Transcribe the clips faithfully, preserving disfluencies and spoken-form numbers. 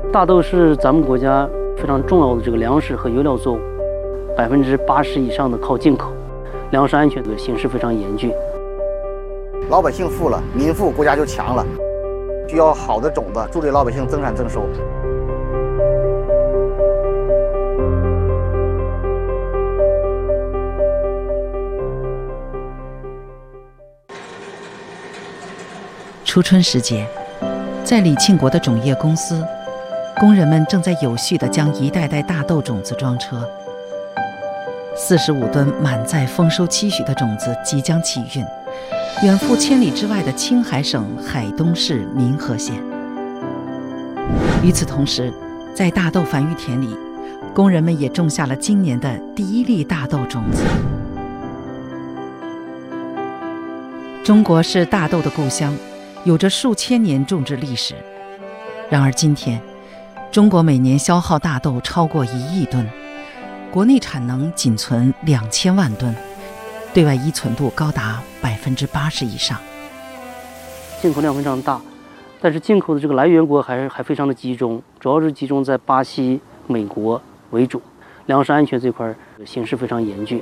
大豆是咱们国家非常重要的这个粮食和油料作物，百分之八十以上的靠进口，粮食安全的形势非常严峻。 老百姓富了，民富，国家就强了。需要好的种子，助力老百姓增产增收。 初春时节，在李庆国的种业公司，工人们正在有序地将一袋袋大豆种子装车。四十五吨满载丰收期许的种子即将起运，远赴千里之外的青海省海东市民和县。与此同时，在大豆繁育田里，工人们也种下了今年的第一粒大豆种子。中国是大豆的故乡，有着数千年种植历史。然而今天，中国每年消耗大豆超过一亿吨，国内产能仅存两千万吨，对外依存度高达百分之八十以上。 进口量非常大，但是进口的这个来源国还还非常的集中，主要是集中在巴西、美国为主，粮食安全这块形势非常严峻。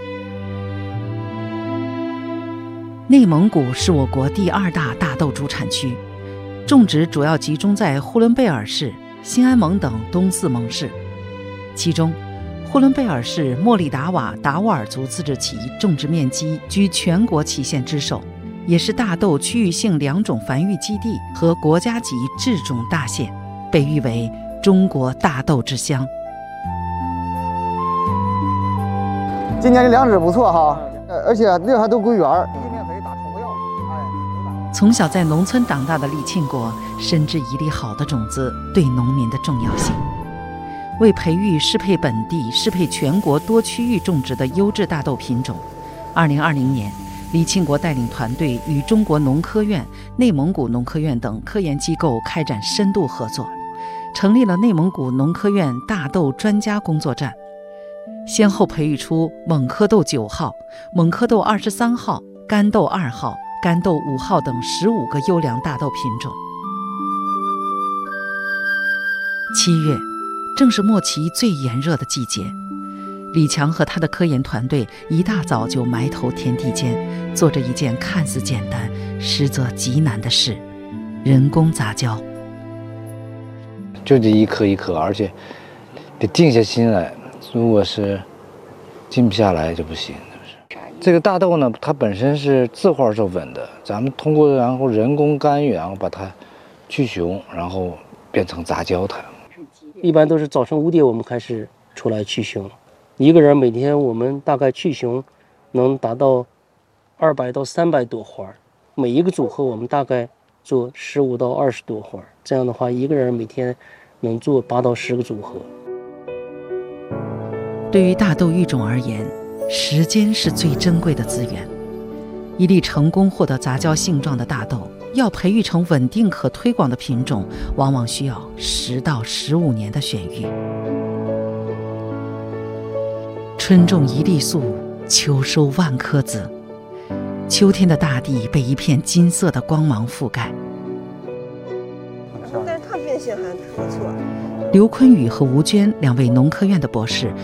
内蒙古是我国第二大大豆主产区，种植主要集中在呼伦贝尔市、兴安盟等东四盟市，其中呼伦贝尔市莫里达瓦达斡尔族自治旗种植面积居全国旗县之首，也是大豆区域性良种繁育基地和国家级制种大县，被誉为中国大豆之乡。 今年的粮食不错哈，而且那还都归园。 从小在农村长大的李庆国深知一粒好的种子对农民的重要性。为培育适配本地、适配全国多区域种植的优质大豆品种，二零二零年，李庆国带领团队与中国农科院、内蒙古农科院等科研机构开展深度合作，成立了内蒙古农科院大豆专家工作站，先后培育出蒙蝌蚪九号、蒙蝌蚪二十三号、干豆二号、干豆五号等十五个优良大豆品种。七月，正是末期最炎热的季节，李强和他的科研团队一大早就埋头田地间，做着一件看似简单实则极难的事——人工杂交。 就得一颗一颗，而且得静下心来，如果是静不下来就不行。这个大豆呢，它本身是自花授粉的，咱们通过然后人工干预，然后把它去雄，然后变成杂交它。 一般都是早晨五点我们开始出来去雄，一个人每天我们大概去雄能达到二百到三百朵花，每一个组合我们大概做十五到二十朵花，这样的话一个人每天能做八到十个组合。 对于大豆育种而言，时间是最珍贵的资源。一粒成功获得杂交性状的大豆，要培育成稳定可推广的品种，往往需要十到十五年的选育。春种一粒粟，秋收万颗子。秋天的大地被一片金色的光芒覆盖。 但是它变性还不错。 刘坤宇和吴娟两位农科院的博士